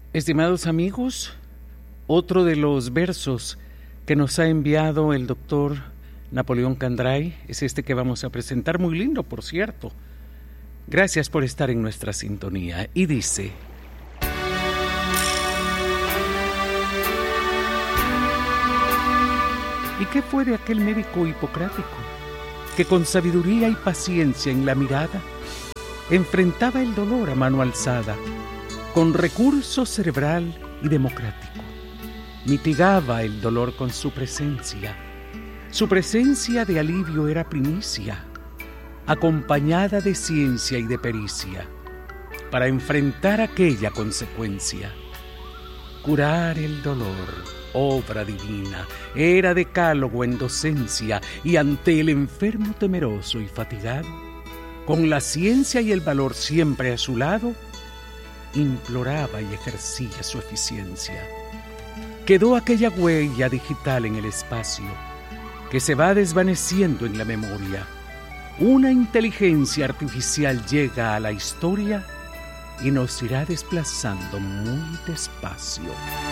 Estimados amigos, otro de los versos que nos ha enviado el doctor Napoleón Candray es este que vamos a presentar, muy lindo, por cierto. Gracias por estar en nuestra sintonía. Y dice: ¿y qué fue de aquel médico hipocrático que con sabiduría y paciencia en la mirada enfrentaba el dolor a mano alzada, con recurso cerebral y democrático? Mitigaba el dolor con su presencia. Su presencia de alivio era primicia, acompañada de ciencia y de pericia, para enfrentar aquella consecuencia. Curar el dolor, obra divina, era decálogo en docencia, y ante el enfermo temeroso y fatigado, con la ciencia y el valor siempre a su lado, imploraba y ejercía su eficiencia. Quedó aquella huella digital en el espacio, que se va desvaneciendo en la memoria. Una inteligencia artificial llega a la historia y nos irá desplazando muy despacio.